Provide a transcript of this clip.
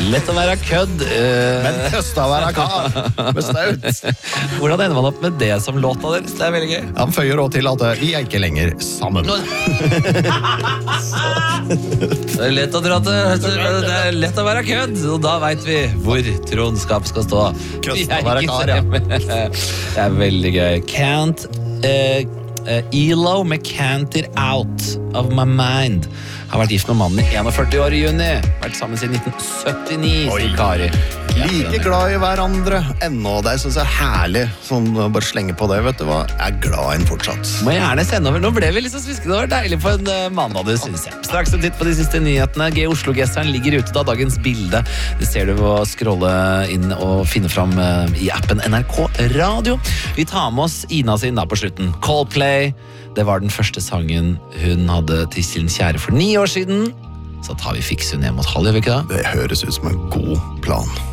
Lett å være kødd. Men tøsta å være kar med staut. Hvordan ender man opp med det som låta deres? Det veldig gøy. Han føyer også til at vi ikke lenger sammen. Det lett å dra til. Det lett å være kødd. Og da vet vi hvor tronskap skal stå. Kødd å være kar, ja. Det veldig gøy. Can't ELO med Can't It Out of My Mind. Har vært gift med mannen i 41 år i juni. Vært sammen siden 1979, sier Kari. Like glad i hverandre ennå. Det synes jeg er herlig. Sånn, bare slenge på det, vet du hva? Jeg er glad i en fortsatt. Må gjerne sende over. Nå ble vi litt så sviske. Det var deilig på en mandag, det synes jeg. Straks en titt på de siste nyhetene. G-Oslo-gesseren ligger ute da, dagens bilde. Det ser du ved å scrolle inn og finne fram i appen NRK Radio. Vi tar med oss Ina sin da på slutten. Coldplay. Det var den første sangen hun hadde til sin kjære for 9 år siden. Så tar vi fiksen hjem mot halv, gjør vi ikke det? Det høres ut som en god plan.